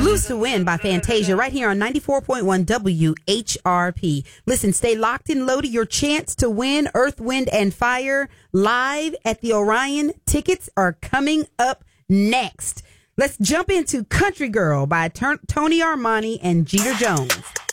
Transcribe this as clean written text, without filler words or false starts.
Who's to Win by Fantasia right here on 94.1 WHRP. Listen, stay locked and loaded. Your chance to win Earth, Wind, and Fire live at the Orion. Tickets are coming up next. Let's jump into Country Girl by Tony Armani and Jeter Jones.